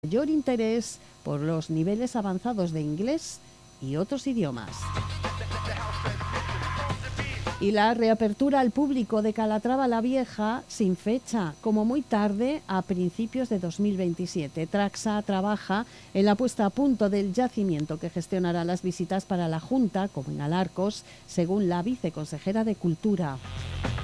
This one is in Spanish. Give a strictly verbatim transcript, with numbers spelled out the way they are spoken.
mayor interés por los niveles avanzados de inglés y otros idiomas. Y la reapertura al público de Calatrava la Vieja sin fecha, como muy tarde a principios de dos mil veintisiete. Traxa trabaja en la puesta a punto del yacimiento que gestionará las visitas para la Junta, como en Alarcos, según la viceconsejera de Cultura.